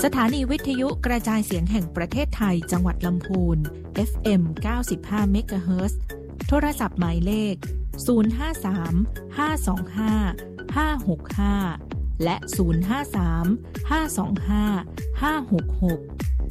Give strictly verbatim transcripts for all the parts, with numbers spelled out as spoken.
ถานีวิทยุกระจายเสียงแห่งประเทศไทยจังหวัดลำพูน เอฟ เอ็ม เก้าสิบห้า เมกะเฮิรตซ์ โทรศัพท์หมายเลข ศูนย์ ห้า สาม ห้า สอง ห้า ห้า หก ห้า และ ศูนย์ ห้า สาม ห้า สอง ห้า ห้า หก หก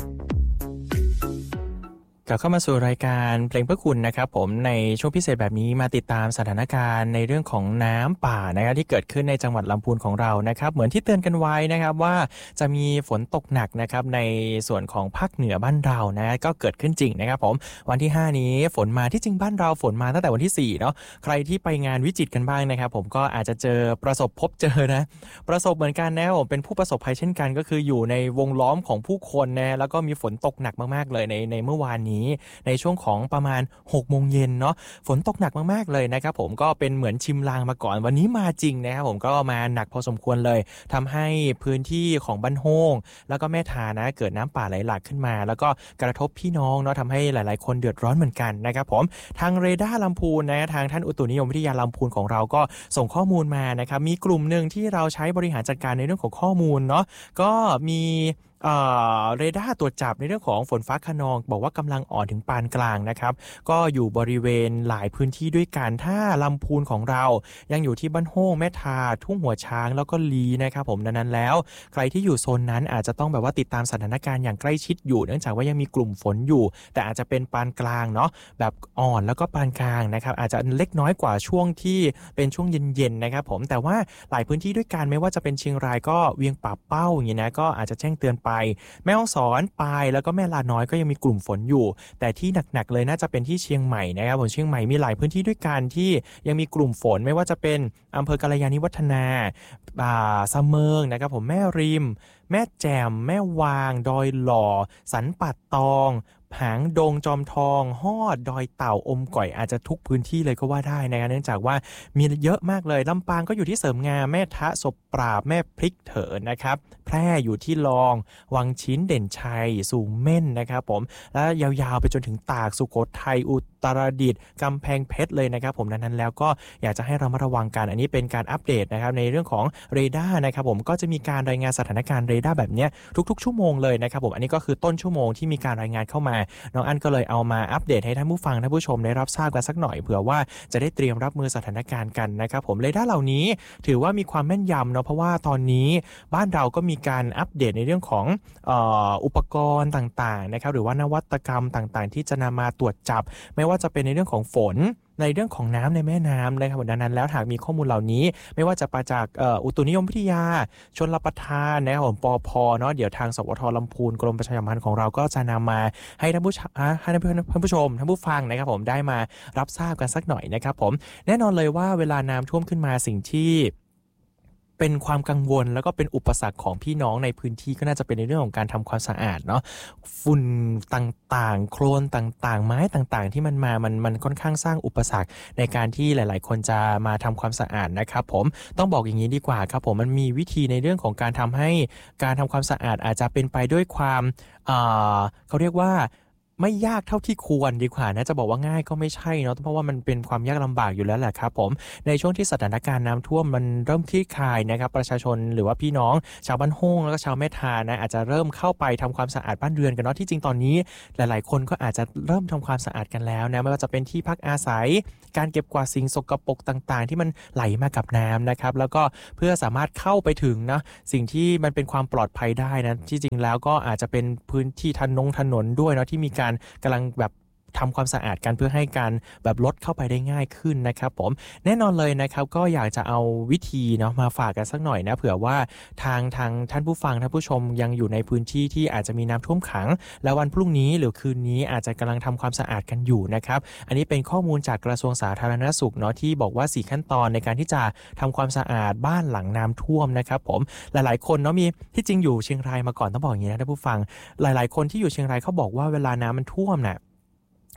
กลับเข้ามาสู่รายการเพลงเพื่อคุณนะครับผมในช่วงพิเศษแบบนี้มาติดตามสถานการณ์ในเรื่องของน้ำป่านะครับที่เกิดขึ้นในจังหวัดลำพูนของเรานะครับเหมือนที่เตือนกันไว้นะครับว่าจะมีฝนตกหนักนะครับในส่วนของภาคเหนือบ้านเรานะก็เกิดขึ้นจริงนะครับผมวันที่ห้านี้ฝนมาที่จริงบ้านเราฝนมาตั้งแต่วันที่สี่เนาะใครที่ไปงานวิจิตรกันบ้างนะครับผมก็อาจจะเจอประสบพบเจอนะประสบเหมือนกันนะครับผมเป็นผู้ประสบภัยเช่นกันก็คืออยู่ในวงล้อมของผู้คนนะแล้วก็มีฝนตกหนักมากๆเลยในในเมื่อวานนี้ในช่วงของประมาณหกโมงเย็นเนาะฝนตกหนักมากๆเลยนะครับผมก็เป็นเหมือนชิมลางมาก่อนวันนี้มาจริงนะครับผมก็มาหนักพอสมควรเลยทำให้พื้นที่ของบ้านโฮงแล้วก็แม่ทานะเกิดน้ำป่าไหลหลากขึ้นมาแล้วก็กระทบพี่น้องเนาะทำให้หลายๆคนเดือดร้อนเหมือนกันนะครับผมทางเรดาร์ลำพูนนะทางท่านอุตุนิยมวิทยาลำพูนของเราก็ส่งข้อมูลมานะครับมีกลุ่มหนึ่งที่เราใช้บริหารจัดการในเรื่องของข้อมูลเนาะก็มีเอ่อเรดาร์ตรวจจับในเรื่องของฝนฟ้าคะนองบอกว่ากำลังอ่อนถึงปานกลางนะครับก็อยู่บริเวณหลายพื้นที่ด้วยกันถ้าลำพูนของเรายังอยู่ที่บ้านโฮงแม่ทาทุ่งหัวช้างแล้วก็ลีนะครับผมดังนั้นแล้วใครที่อยู่โซนนั้นอาจจะต้องแบบว่าติดตามสถานการณ์อย่างใกล้ชิดอยู่เนื่องจากว่ายังมีกลุ่มฝนอยู่แต่อาจจะเป็นปานกลางเนาะแบบอ่อนแล้วก็ปานกลางนะครับอาจจะเล็กน้อยกว่าช่วงที่เป็นช่วงเย็นๆนะครับผมแต่ว่าหลายพื้นที่ด้วยกันไม่ว่าจะเป็นเชียงรายก็เวียงป่าเป้าอย่างนี้นะก็อาจจะแจ้งเตือนไปแม่ฮ่องสอนปายแล้วก็แม่ลาน้อยก็ยังมีกลุ่มฝนอยู่แต่ที่หนักๆเลยน่าจะเป็นที่เชียงใหม่นะครับผมเชียงใหม่มีหลายพื้นที่ด้วยกันที่ยังมีกลุ่มฝนไม่ว่าจะเป็นอำเภอกัลยาณิวัฒนาอ่าสะเมิงนะครับผมแม่ริมแม่แจ่มแม่วางดอยหล่อสันปัดตองหางดงจอมทองฮอดดอยเต่าอมก่อยอาจจะทุกพื้นที่เลยก็ว่าได้นะครับเนื่องจากว่ามีเยอะมากเลยลำปางก็อยู่ที่เสริมงามแม่ทะศพปราบแม่พริกเถินนะครับแพร่อยู่ที่ลองวังชิ้นเด่นชัยสูงเม่นนะครับผมแล้วยาวๆไปจนถึงตากสุโขทัยอุตรดิตถ์กำแพงเพชรเลยนะครับผมดังนั้นแล้วก็อยากจะให้เรามาระวังกันอันนี้เป็นการอัปเดตนะครับในเรื่องของเรดาร์นะครับผมก็จะมีการรายงานสถานการณ์เรดาร์แบบนี้ทุกๆชั่วโมงเลยนะครับผมอันนี้ก็คือต้นชั่วโมงที่มีการรายงานเข้ามาน้องอั้นก็เลยเอามาอัปเดตให้ท่านผู้ฟังท่านผู้ชมได้รับทราบกันสักหน่อยเผื่อว่าจะได้เตรียมรับมือสถานการณ์กันนะครับผมเรดาร์เหล่านี้ถือว่ามีความแม่นยำเนาะเพราะว่าตอนนี้บ้านเราก็มีการอัปเดตในเรื่องของเอ่ออุปกรณ์ต่างๆนะครับหรือว่านวัตกรรมต่างๆที่จะนำมาตรวจจับไม่ว่าจะเป็นในเรื่องของฝนในเรื่องของน้ำในแม่น้ำนะครับดังนั้นแล้วหากมีข้อมูลเหล่านี้ไม่ว่าจะมาจากอุตุนิยมวิทยาชลประทานนะครับผมปพเนาะเดี๋ยวทางสวทลำพูนกรมประชาสัมพันธ์ของเราก็จะนำมาให้ท่านผู้ให้ท่านผู้ชมท่านผู้ฟังนะครับผมได้มารับทราบกันสักหน่อยนะครับผมแน่นอนเลยว่าเวลาน้ำท่วมขึ้นมาสิ่งที่เป็นความกังวลแล้วก็เป็นอุปสรรคของพี่น้องในพื้นที่ก็น่าจะเป็นในเรื่องของการทำความสะอาดเนาะฝุ่นต่างๆโคลนต่างๆไม้ต่างๆที่มันมามันมันค่อนข้างสร้างอุปสรรคในการที่หลายๆคนจะมาทำความสะอาดนะครับผมต้องบอกอย่างนี้ดีกว่าครับผมมันมีวิธีในเรื่องของการทำให้การทำความสะอาดอาจจะเป็นไปด้วยความเอ่อเขาเรียกว่าไม่ยากเท่าที่ควรดีกว่านะจะบอกว่าง่ายก็ไม่ใช่เนาะเพราะว่ามันเป็นความยากลำบากอยู่แล้วแหละครับผมในช่วงที่สถานการณ์น้ำท่วมมันเริ่มคลี่คลายนะครับประชาชนหรือว่าพี่น้องชาวบ้านโฮงแล้วก็ชาวแม่ทานะอาจจะเริ่มเข้าไปทำความสะอาดบ้านเรือนกันเนาะที่จริงตอนนี้หลายๆคนก็อาจจะเริ่มทำความสะอาดกันแล้วนะไม่ว่าจะเป็นที่พักอาศัยการเก็บกวาดสิ่งสกปรกต่างๆที่มันไหลมากับน้ำนะครับแล้วก็เพื่อสามารถเข้าไปถึงนะสิ่งที่มันเป็นความปลอดภัยได้นะที่จริงแล้วก็อาจจะเป็นพื้นที่ถนนถนนด้วยเนาะที่มีการกำลังแบบทำความสะอาดกันเพื่อให้การแบบลดเข้าไปได้ง่ายขึ้นนะครับผมแน่นอนเลยนะครับก็อยากจะเอาวิธีเนาะมาฝากกันสักหน่อยนะเผื่อว่าทางทางท่านผู้ฟังท่านผู้ชมยังอยู่ในพื้นที่ที่อาจจะมีน้ำท่วมขังแล้ววันพรุ่งนี้หรือคืนนี้อาจจะกำลังทำความสะอาดกันอยู่นะครับอันนี้เป็นข้อมูลจากกระทรวงสาธารณสุขเนาะที่บอกว่าสี่ขั้นตอนในการที่จะทำความสะอาดบ้านหลังน้ำท่วมนะครับผมหลายๆคนเนาะมีที่จริงอยู่เชียงรายมาก่อนต้องบอกอย่างนี้นะท่านผู้ฟังหลายๆคนที่อยู่เชียงรายเขาบอกว่าเวลาน้ำมันท่วมน่ะ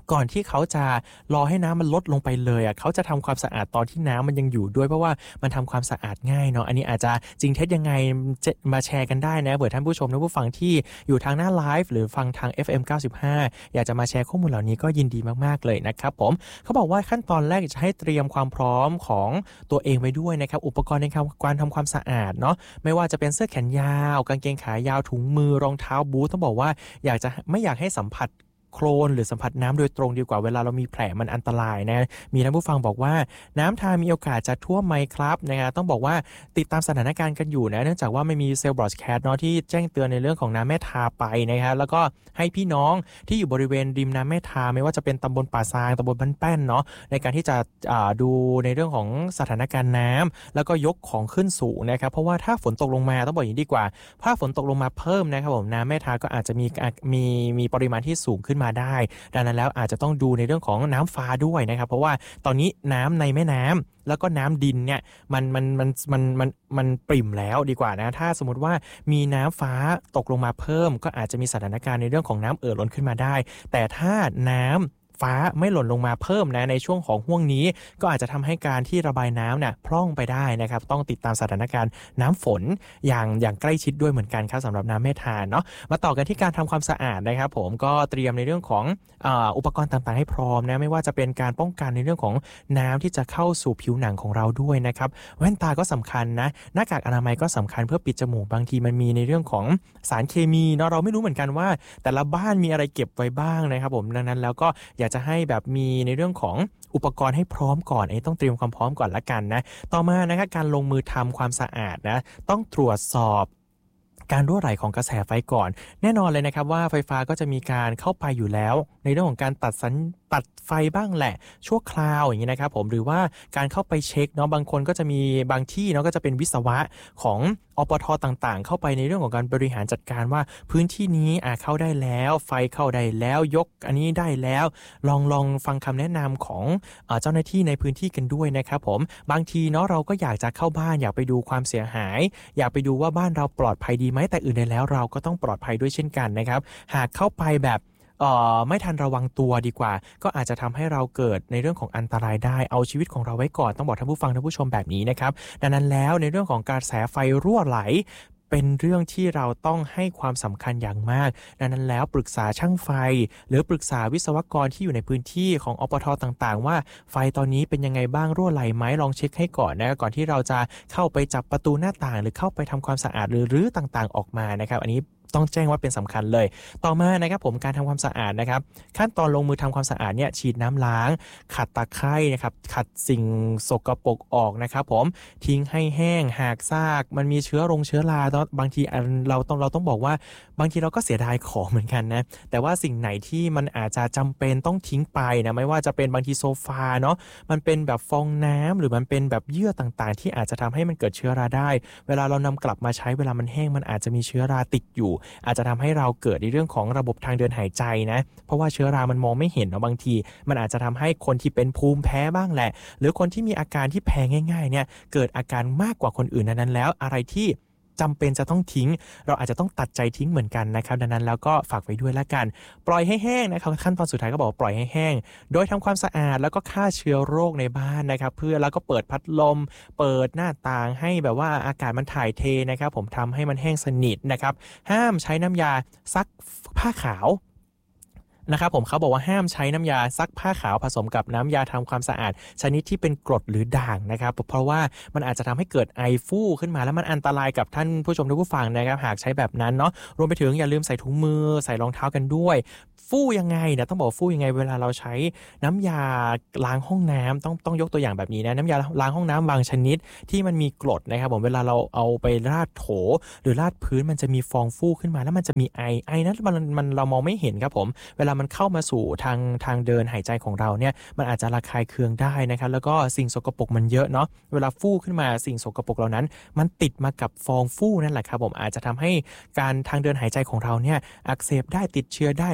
ก่อนที่เขาจะรอให้น้ำมันลดลงไปเลยอ่ะเขาจะทำความสะอาดตอนที่น้ำมันยังอยู่ด้วยเพราะว่ามันทำความสะอาดง่ายเนาะอันนี้อาจจะจริงเท็จยังไงมาแชร์กันได้นะเผื่อท่านผู้ชมและผู้ฟังที่อยู่ทางหน้าไลฟ์หรือฟังทาง เอฟ เอ็ม เก้าสิบห้า อยากจะมาแชร์ข้อมูลเหล่านี้ก็ยินดีมากๆเลยนะครับผมเขาบอกว่าขั้นตอนแรกจะให้เตรียมความพร้อมของตัวเองไว้ด้วยนะครับอุปกรณ์ในการทำความสะอาดเนาะไม่ว่าจะเป็นเสื้อแขนยาวกางเกงขายาวถุงมือรองเท้าบูทต้องบอกว่าอยากจะไม่อยากให้สัมผัสโคลนหรือสัมผัสน้ำโดยตรงดีกว่าเวลาเรามีแผลมันอันตรายนะมีท่านผู้ฟังบอกว่าน้ำทามีโอกาสจะท่วมไหมครับนะต้องบอกว่าติดตามสถานการณ์กันอยู่นะเนื่องจากว่าไม่มีเซลล์บรอดแคสต์เนาะที่แจ้งเตือนในเรื่องของน้ำแม่ทาไปนะครับแล้วก็ให้พี่น้องที่อยู่บริเวณริมน้ำแม่ทาไม่ว่าจะเป็นตำบลป่าซางตำบลบ้านแป้นเนาะในการที่จะดูในเรื่องของสถานการณ์น้ำแล้วก็ยกของขึ้นสูงนะครับเพราะว่าถ้าฝนตกลงมาต้องบอกอย่างนี้ดีกว่าถ้าฝนตกลงมาเพิ่มนะครับผมน้ำแม่ทาก็อาจจะมีมีมีปริมาณที่สูงขึ้นมาได้ดังนั้นแล้วอาจจะต้องดูในเรื่องของน้ำฟ้าด้วยนะครับเพราะว่าตอนนี้น้ำในแม่น้ำแล้วก็น้ำดินเนี่ยมันมันมันมันมันมันปริ่มแล้วดีกว่านะถ้าสมมติว่ามีน้ำฟ้าตกลงมาเพิ่มก็อาจจะมีสถานการณ์ในเรื่องของน้ำเอ่อล้นขึ้นมาได้แต่ถ้าน้ำฟ้าไม่หล่นลงมาเพิ่มนะในช่วงของห่วงนี้ก็อาจจะทำให้การที่ระบายน้ำเนี่ยพร่องไปได้นะครับต้องติดตามสถานการณ์น้ำฝนอย่างอย่างใกล้ชิดด้วยเหมือนกันครับสำหรับน้ำแม่ทาเนาะมาต่อกันที่การทำความสะอาดนะครับผมก็เตรียมในเรื่องของอ่าอุปกรณ์ต่างๆให้พร้อมนะไม่ว่าจะเป็นการป้องกันในเรื่องของน้ำที่จะเข้าสู่ผิวหนังของเราด้วยนะครับแว่นตาก็สำคัญนะหน้ากากอนามัยก็สำคัญเพื่อปิดจมูกบางทีมันมีในเรื่องของสารเคมีเนาะเราไม่รู้เหมือนกันว่าแต่ละบ้านมีอะไรเก็บไว้บ้างนะครับผมดังนั้นแล้วก็อยากจะให้แบบมีในเรื่องของอุปกรณ์ให้พร้อมก่อนไอ้ต้องเตรียมความพร้อมก่อนละกันนะต่อมานะครับการลงมือทำความสะอาดนะต้องตรวจสอบการรั่วไหลของกระแสไฟก่อนแน่นอนเลยนะครับว่าไฟฟ้าก็จะมีการเข้าไปอยู่แล้วในเรื่องของการตัดสัญตัดไฟบ้างแหละชั่วคราวอย่างนี้นะครับผมหรือว่าการเข้าไปเช็คเนาะบางคนก็จะมีบางที่เนาะก็จะเป็นวิศวะของอปท.ต่างๆเข้าไปในเรื่องของการบริหารจัดการว่าพื้นที่นี้อ่ะเข้าได้แล้วไฟเข้าได้แล้วยกอันนี้ได้แล้วลองลองฟังคำแนะนำของเอ่อเจ้าหน้าที่ในพื้นที่กันด้วยนะครับผมบางทีเนาะเราก็อยากจะเข้าบ้านอยากไปดูความเสียหายอยากไปดูว่าบ้านเราปลอดภัยดีไหมแต่อื่นใดแล้วเราก็ต้องปลอดภัยด้วยเช่นกันนะครับหากเข้าไปแบบเอ่อไม่ทันระวังตัวดีกว่าก็อาจจะทำให้เราเกิดในเรื่องของอันตรายได้เอาชีวิตของเราไว้ก่อนต้องบอกท่านผู้ฟังท่านผู้ชมแบบนี้นะครับดังนั้นแล้วในเรื่องของกระแสไฟรั่วไหลเป็นเรื่องที่เราต้องให้ความสำคัญอย่างมากดังนั้นแล้วปรึกษาช่างไฟหรือปรึกษาวิศวกรที่อยู่ในพื้นที่ของอปท.ต่างๆว่าไฟตอนนี้เป็นยังไงบ้างรั่วไหลไหมลองเช็คให้ก่อนนะก่อนที่เราจะเข้าไปจับประตูหน้าต่างหรือเข้าไปทำความสะอาดหรือรื้อต่างๆออกมานะครับอันนี้ต้องแจ้งว่าเป็นสำคัญเลยต่อมานะครับผมการทำความสะอาดนะครับขั้นตอนลงมือทำความสะอาดเนี่ยฉีดน้ำล้างขัดตะไคร่นะครับขัดสิ่งสกปรกออกนะครับผมทิ้งให้แห้งหากซากมันมีเชื้อรงเชื้อราบางทีเราต้องเราต้องบอกว่าบางทีเราก็เสียดายของเหมือนกันนะแต่ว่าสิ่งไหนที่มันอาจจะจำเป็นต้องทิ้งไปนะไม่ว่าจะเป็นบางทีโซฟาเนาะมันเป็นแบบฟองน้ำหรือมันเป็นแบบเยื่อต่างๆที่อาจจะทำให้มันเกิดเชื้อราได้เวลาเรานำกลับมาใช้เวลามันแห้งมันอาจจะมีเชื้อราติดอยู่อาจจะทำให้เราเกิดในเรื่องของระบบทางเดินหายใจนะเพราะว่าเชื้อรามันมองไม่เห็นเนาะบางทีมันอาจจะทำให้คนที่เป็นภูมิแพ้บ้างแหละหรือคนที่มีอาการที่แพ้ง่ายๆเนี่ยเกิดอาการมากกว่าคนอื่นนั้นแล้วอะไรที่จำเป็นจะต้องทิ้งเราอาจจะต้องตัดใจทิ้งเหมือนกันนะครับดังนั้นแล้วก็ฝากไว้ด้วยละกันปล่อยให้แห้งนะครับขั้นตอนสุดท้ายก็บอกปล่อยให้แห้งโดยทำความสะอาดแล้วก็ฆ่าเชื้อโรคในบ้านนะครับเพื่อแล้วก็เปิดพัดลมเปิดหน้าต่างให้แบบว่าอากาศมันถ่ายเทนะครับผมทำให้มันแห้งสนิทนะครับห้ามใช้น้ำยาซักผ้าขาวนะครับผมเขาบอกว่าห้ามใช้น้ำยาซักผ้าขาวผสมกับน้ำยาทำความสะอาดชนิดที่เป็นกรดหรือด่างนะครับเพราะว่ามันอาจจะทำให้เกิดไอฟู่ขึ้นมาแล้วมันอันตรายกับท่านผู้ชมทุกผู้ฟังนะครับหากใช้แบบนั้นเนาะรวมไปถึงอย่าลืมใส่ถุงมือใส่รองเท้ากันด้วยฟู่ยังไงนะต้องบอกฟู่ยังไงเวลาเราใช้น้ำยาล้างห้องน้ำต้องต้องยกตัวอย่างแบบนี้นะน้ำยาล้างห้องน้ำบางชนิดที่มันมีกรดนะครับผมเวลาเราเอาไปราดโถหรือราดพื้นมันจะมีฟองฟู่ขึ้นมาแล้วมันจะมีไอไอนั้นมันมันเรามองไม่เห็นครับผมเวลามันเข้ามาสู่ทางทางเดินหายใจของเราเนี่ยมันอาจจะระคายเคืองได้นะครับแล้วก็สิ่งสกปรกมันเยอะเนาะเวลาฟู่ขึ้นมาสิ่งสกปรกเหล่านั้นมันติดมากับฟองฟู่นั่นแหละครับผมอาจจะทำให้การทางเดินหายใจของเราเนี่ยอักเสบได้ติดเชื้อได้ดังนั้นแล้ว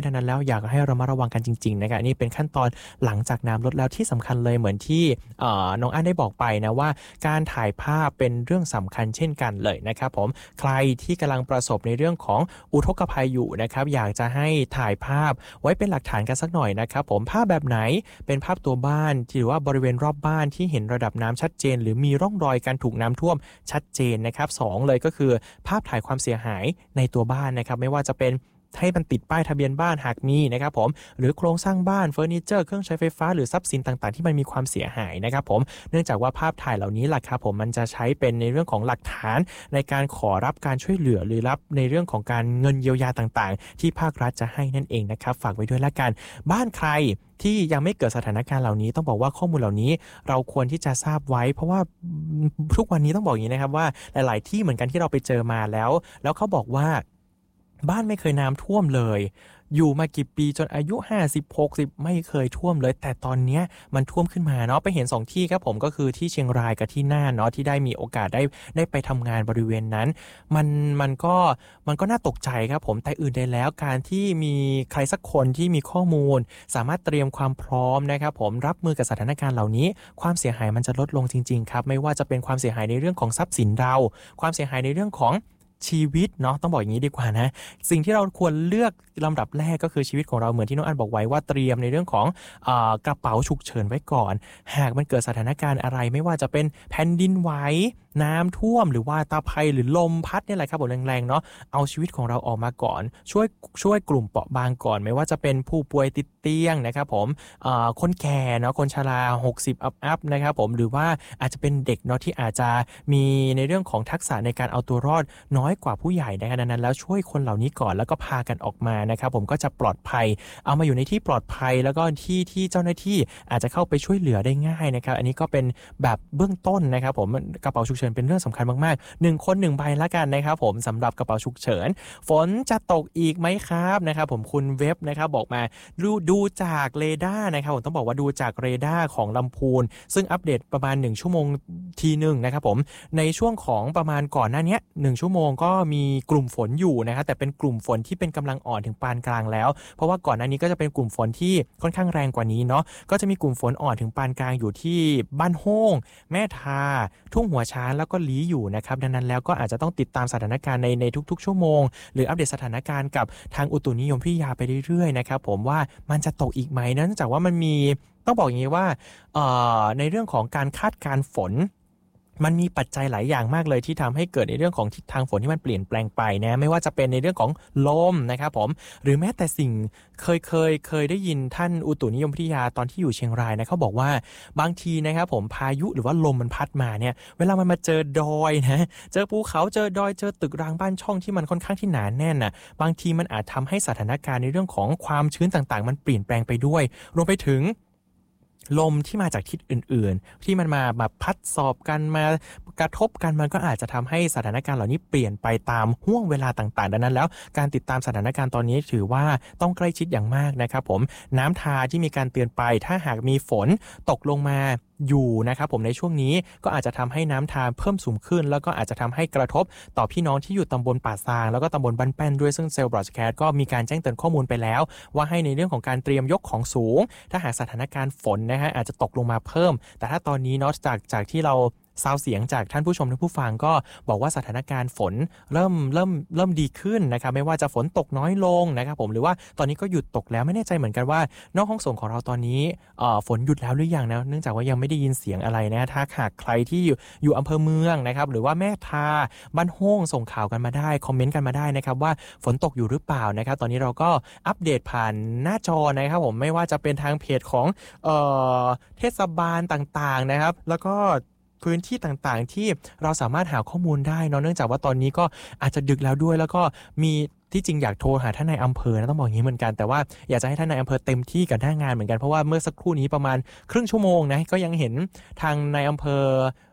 อยากให้เรามาระวังกันจริงๆนะครับนี่เป็นขั้นตอนหลังจากน้ำลดแล้วที่สำคัญเลยเหมือนที่น้องอั้นได้บอกไปนะว่าการถ่ายภาพเป็นเรื่องสำคัญเช่นกันเลยนะครับผมใครที่กำลังประสบในเรื่องของอุทกภัยอยู่นะครับอยากจะให้ถ่ายภาพไว้เป็นหลักฐานกันสักหน่อยนะครับผมภาพแบบไหนเป็นภาพตัวบ้านหรือว่าบริเวณรอบบ้านที่เห็นระดับน้ำชัดเจนหรือมีร่องรอยการถูกน้ำท่วมชัดเจนนะครับสองเลยก็คือภาพถ่ายความเสียหายในตัวบ้านนะครับไม่ว่าจะเป็นให้มันติดป้ายทะเบียนบ้านหากมีนะครับผมหรือโครงสร้างบ้านเฟอร์นิเจอร์เครื่องใช้ไฟฟ้าหรือทรัพย์สินต่างๆที่มันมีความเสียหายนะครับผมเนื่องจากว่าภาพถ่ายเหล่านี้แหละครับผมมันจะใช้เป็นในเรื่องของหลักฐานในการขอรับการช่วยเหลือหรือรับในเรื่องของการเงินเยียวยาต่างๆที่ภาครัฐจะให้นั่นเองนะครับฝากไว้ด้วยละกันบ้านใครที่ยังไม่เกิดสถานการณ์เหล่านี้ต้องบอกว่าข้อมูลเหล่านี้เราควรที่จะทราบไว้เพราะว่าทุกวันนี้ต้องบอกอย่างนี้นะครับว่าหลายๆที่เหมือนกันที่เราไปเจอมาแล้วแล้วเขาบอกว่าบ้านไม่เคยน้ำท่วมเลยอยู่มากี่ปีจนอายุห้าสิบ หกสิบไม่เคยท่วมเลยแต่ตอนนี้มันท่วมขึ้นมาเนาะไปเห็นสองที่ครับผมก็คือที่เชียงรายกับที่น่านเนาะที่ได้มีโอกาสได้ได้ไปทำงานบริเวณนั้นมันมันก็มันก็น่าตกใจครับผมแต่อื่นใดแล้วการที่มีใครสักคนที่มีข้อมูลสามารถเตรียมความพร้อมนะครับผมรับมือกับสถานการณ์เหล่านี้ความเสียหายมันจะลดลงจริงๆครับไม่ว่าจะเป็นความเสียหายในเรื่องของทรัพย์สินเราความเสียหายในเรื่องของชีวิตเนาะต้องบอกอย่างนี้ดีกว่านะสิ่งที่เราควรเลือกลำดับแรกก็คือชีวิตของเราเหมือนที่น้องอันบอกไว้ว่าเตรียมในเรื่องของเอ่อกระเป๋าฉุกเฉินไว้ก่อนหากมันเกิดสถานการณ์อะไรไม่ว่าจะเป็นแผ่นดินไหวน้ำท่วมหรือว่าตาภัยหรือลมพัดนี่แหละครับผมแรงๆเนาะเอาชีวิตของเราออกมาก่อนช่วยช่วยกลุ่มเปราะบางก่อนไม่ว่าจะเป็นผู้ป่วยติดเตียงนะครับผมเอ่อคนแก่เนาะคนชราหกสิบอัพๆนะครับผมหรือว่าอาจจะเป็นเด็กเนาะที่อาจจะมีในเรื่องของทักษะในการเอาตัวรอดน้อยกว่าผู้ใหญ่นะครับดังนั้นแล้วช่วยคนเหล่านี้ก่อนแล้วก็พากันออกมานะครับผมก็จะปลอดภัยเอามาอยู่ในที่ปลอดภัยแล้วก็ที่ที่เจ้าหน้าที่อาจจะเข้าไปช่วยเหลือได้ง่ายนะครับอันนี้ก็เป็นแบบเบื้องต้นนะครับผมกระเป๋าฉุกเฉินเป็นเรื่องสำคัญมากๆหนึ่งคนหนึ่งใบละกันนะครับผมสำหรับกระเป๋าฉุกเฉินฝนจะตกอีกไหมครับนะครับผมคุณเว็บนะครับบอกมาดูดูจากเรดาร์นะครับผมต้องบอกว่าดูจากเรดาร์ของลำพูนซึ่งอัปเดตประมาณหนึ่งชั่วโมงทีนึงนะครับผมในช่วงของประมาณก่อนหน้านี้หนึ่งชั่วโมงก็มีกลุ่มฝนอยู่นะครับแต่เป็นกลุ่มฝนที่เป็นกำลังอ่อนถึงปานกลางแล้วเพราะว่าก่อนหน้านี้ก็จะเป็นกลุ่มฝนที่ค่อนข้างแรงกว่านี้เนาะก็จะมีกลุ่มฝนอ่อนถึงปานกลางอยู่ที่บ้านโฮ่งแม่ทาทุ่งหัวช้างแล้วก็ลี้อยู่นะครับดังนั้นแล้วก็อาจจะต้องติดตามสถานการณ์ในในทุกๆชั่วโมงหรืออัปเดตสถานการณ์กับทางอุตุนิยมวิทยาไปเรื่อยๆนะครับผมว่ามันจะตกอีกไหมเนื่องจากว่ามันมีต้องบอกอย่างนี้ว่าเอ่อในเรื่องของการคาดการณ์ฝนมันมีปัจจัยหลายอย่างมากเลยที่ทำให้เกิดในเรื่องของทิศทางฝนที่มันเปลี่ยนแปลงไปนะไม่ว่าจะเป็นในเรื่องของลมนะครับผมหรือแม้แต่สิ่งเคยเคยเคยได้ยินท่านอุตุนิยมวิทยาตอนที่อยู่เชียงรายนะเขาบอกว่าบางทีนะครับผมพายุหรือว่าลมมันพัดมาเนี่ยเวลามันมาเจอดอยนะเจอภูเขาเจอดอยเจอตึกรางบ้านช่องที่มันค่อนข้างที่หนาแน่นน่ะบางทีมันอาจทำให้สถานการณ์ในเรื่องของความชื้นต่างๆมันเปลี่ยนแปลงไปด้วยรวมไปถึงลมที่มาจากทิศอื่นๆที่มันมาแบบพัดสอบกันมากระทบกันมันก็อาจจะทำให้สถานการณ์เหล่านี้เปลี่ยนไปตามห่วงเวลาต่างๆดังนั้นแล้วการติดตามสถานการณ์ตอนนี้ถือว่าต้องใกล้ชิดอย่างมากนะครับผมน้ำทาที่มีการเตือนไปถ้าหากมีฝนตกลงมาอยู่นะครับผมในช่วงนี้ก็อาจจะทำให้น้ำทาเพิ่มสูงขึ้นแล้วก็อาจจะทำให้กระทบต่อพี่น้องที่อยู่ตำบลป่าซางแล้วก็ตำบลบ้านแป้นด้วยซึ่งเซลล์บรอดแคสต์ก็มีการแจ้งเตือนข้อมูลไปแล้วว่าให้ในเรื่องของการเตรียมยกของสูงถ้าหากสถานการณ์ฝนนะฮะอาจจะตกลงมาเพิ่มแต่ถ้าตอนนี้เนาะจากจากที่เราซาวเสียงจากท่านผู้ชมท่านผู้ฟังก็บอกว่าสถานการณ์ฝนเริ่มเริ่มเริ่มดีขึ้นนะครับไม่ว่าจะฝนตกน้อยลงนะครับผมหรือว่าตอนนี้ก็หยุดตกแล้วไม่แน่ใจเหมือนกันว่านอกห้องส่งของเราตอนนี้เอ่อฝนหยุดแล้วหรือยังนะเนื่องจากว่ายังไม่ได้ยินเสียงอะไรนะถ้าหากใครที่อยู่อยู่อำเภอเมืองนะครับหรือว่าแม่ทาบ้านโฮ่งส่งข่าวกันมาได้คอมเมนต์กันมาได้นะครับว่าฝนตกอยู่หรือเปล่านะครับตอนนี้เราก็อัปเดตผ่านหน้าจอนะครับผมไม่ว่าจะเป็นทางเพจของเอ่อเทศบาลต่างๆนะครับแล้วก็พื้นที่ต่างๆที่เราสามารถหาข้อมูลได้เนาะเนื่องจากว่าตอนนี้ก็อาจจะดึกแล้วด้วยแล้วก็มีที่จริงอยากโทรหาท่านนายอำเภอนะต้องบอกอย่างนี้เหมือนกันแต่ว่าอยากจะให้ท่านนายอำเภอเต็มที่กับหน้างานเหมือนกันเพราะว่าเมื่อสักครู่นี้ประมาณครึ่งชั่วโมงนะก็ยังเห็นทางนายอำเภอ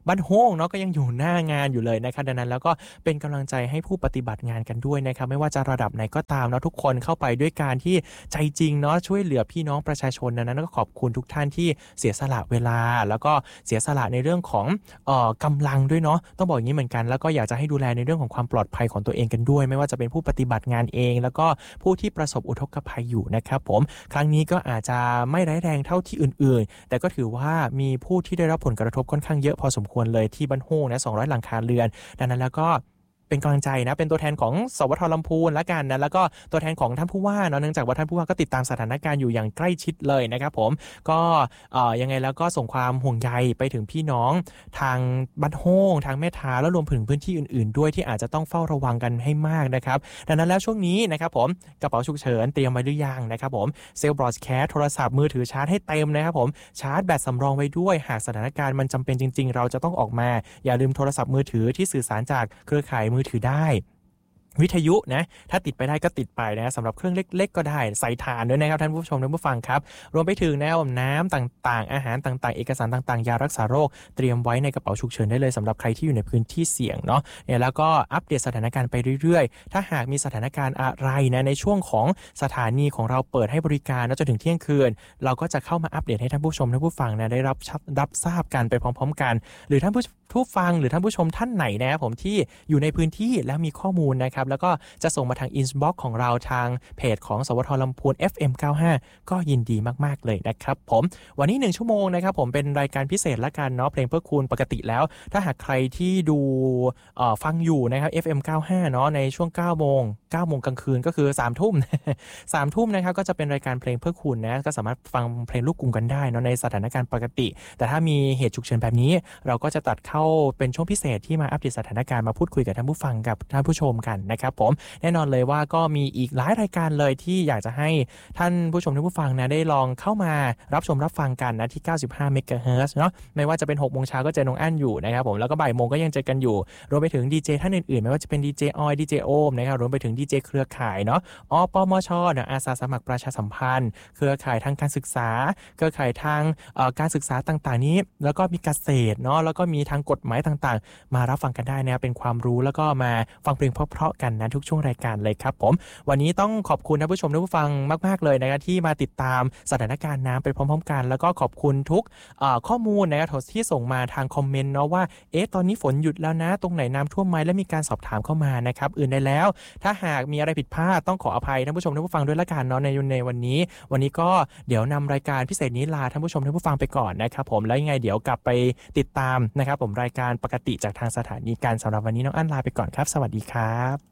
บ้านโฮ่งเนาะก็ยังอยู่หน้างานอยู่เลยนะครับดังนั้นแล้วก็เป็นกำลังใจให้ผู้ปฏิบัติงานกันด้วยนะครับไม่ว่าจะระดับไหนก็ตามเนาะทุกคนเข้าไปด้วยการที่ใจจริงเนาะช่วยเหลือพี่น้องประชาชนดังนั้นก็ขอบคุณทุกท่านที่เสียสละเวลาแล้วก็เสียสละในเรื่องของเอ่อกำลังด้วยเนาะต้องบอกอย่างนี้เหมือนกันแล้วก็อยากจะให้ดูแลในเรื่องของความปลอดภัยของตัวเองกันด้วยไม่ว่าจะเป็นผู้ปฏิบัติงานเองแล้วก็ผู้ที่ประสบอุทกภัยอยู่นะครับผมครั้งนี้ก็อาจจะไม่ร้ายแรงเท่าที่อื่นๆแต่ก็ถือว่ามีผู้ที่ได้รับผลกระทบค่อนข้างเยอะพอสมควรเลยที่บ้านโฮ่งนะสองร้อยหลังคาเรือนดังนั้นแล้วก็เป็นกำลังใจนะเป็นตัวแทนของสวทลำพูนละกันนะแล้วก็ตัวแทนของท่านผู้ว่าเนาะเนื่องจากว่าท่านผู้ว่าก็ติดตามสถานการณ์อยู่อย่างใกล้ชิดเลยนะครับผมก็เอ่อยังไงแล้วก็ส่งความห่วงใยไปถึงพี่น้องทางบ้านโฮ่งทางแม่ทาแล้วรวมถึงพื้นที่อื่นๆด้วยที่อาจจะต้องเฝ้าระวังกันให้มากนะครับดังนั้นแล้วช่วงนี้นะครับผมกระเป๋าฉุกเฉินเตรียมไว้หรือยังนะครับผมเซลล์บรอดแคสต์โทรศัพท์มือถือชาร์จให้เต็มนะครับผมชาร์จแบตสำรองไว้ด้วยหากสถานการณ์มันจำเป็นจริงๆเราจะต้องออกมาอย่าลืมโทรศัพท์มือถือที่สื่อสารจากเครือข่ายมือถือได้วิทยุนะถ้าติดไปได้ก็ติดไปนะสำหรับเครื่องเล็กๆก็ได้ใส่ถ่านด้วยนะครับท่านผู้ชมท่านผู้ฟังครับรวมไปถึงแนวน้ำต่างๆอาหารต่างๆเอกสารต่างๆยารักษาโรคเตรียมไว้ในกระเป๋าฉุกเฉินได้เลยสำหรับใครที่อยู่ในพื้นที่เสี่ยงเนาะเนี่ยแล้วก็อัปเดตสถานการณ์ไปเรื่อยๆถ้าหากมีสถานการณ์อะไรนะในช่วงของสถานีของเราเปิดให้บริการจนถึงเที่ยงคืนเราก็จะเข้ามาอัปเดตให้ท่านผู้ชมท่านผู้ฟังนะได้รับรับทราบกันไปพร้อมๆกันหรือท่านผู้ผู้ฟังหรือท่านผู้ชมท่านไหนนะครับผมที่อยู่ในพื้นที่แล้วมีข้อมูลนะครับแล้วก็จะส่งมาทางอินบ็อกซ์ของเราทางเพจของสวทลำพูน เอฟ เอ็ม เก้าสิบห้า ก็ยินดีมากๆเลยนะครับผมวันนี้หนึ่งชั่วโมงนะครับผมเป็นรายการพิเศษละกันเนาะเพลงเพื่อคุณปกติแล้วถ้าหากใครที่ดูเอ่อฟังอยู่นะครับ เอฟ เอ็ม เก้าสิบห้า เนาะในช่วงเก้าโมงเก้าโมงกลางคืนก็คือสามทุ่ม สามทุ่มนะครับก็จะเป็นรายการเพลงเพื่อคุณนะก็สามารถฟังเพลงลูกกรุงกันได้เนาะในสถานการณ์ปกติแต่ถ้ามีเหตุฉุกเฉินแบบนี้เราก็จะตัดเข้าเป็นช่วงพิเศษที่มาอัปเดตสถานการณ์มาพูดคุยกับท่านผู้ฟังกับท่านผู้ชมกันนะครับผมแน่นอนเลยว่าก็มีอีกหลายรายการเลยที่อยากจะให้ท่านผู้ชมท่านผู้ฟังนะได้ลองเข้ามารับชมรับฟังกันนะที่เก้าสิบห้าเมกะเฮิรตซ์เนาะไม่ว่าจะเป็นหกโมงเช้าก็เจอน้องอั้นอยู่นะครับผมแล้วก็บ่ายโมงก็ยังเจอกันอยู่รวมไปถึงดีเจท่านอื่นๆไม่ว่าจะเป็นดีเจออยดีเจโอมนะครับรวมไปถึงดีเจเครือข่ายเนาะอปมชนะอาสาสมัครประชาสัมพันธ์เครือข่ายทางการศึกษาเครือข่ายทางการศึกษาต่างๆนี้แล้วก็มีเกษตรเนาะแล้วก็มีทางกฎหมายต่างๆมารับฟังกันได้นะเป็นความรู้แล้วก็มาฟังเพลงเพราะๆกันนะทุกช่วงรายการเลยครับผมวันนี้ต้องขอบคุณท่านผู้ชมท่านผู้ฟังมากๆเลยนะครับที่มาติดตามสถานการณ์น้ำไปพร้อมๆกันแล้วก็ขอบคุณทุกข้อมูลนะครับที่ส่งมาทางคอมเมนต์เนาะว่าเอ๊ะตอนนี้ฝนหยุดแล้วนะตรงไหนน้ำท่วมไหมและมีการสอบถามเข้ามานะครับอื่นใดแล้วถ้าหากมีอะไรผิดพลาดต้องขออภัยท่านผู้ชมท่านผู้ฟังด้วยละกันเนาะในในวันนี้วันนี้ก็เดี๋ยวนำรายการพิเศษนี้ลาท่านผู้ชมท่านผู้ฟังไปก่อนนะครับผมแล้วยังไงเดี๋ยวกลับไปติดตามนะครับผมรายการปกติจากทางสถานีการสำหรับวันนี้น้องอั้นลาไปก่อนครับสวัสดีครับ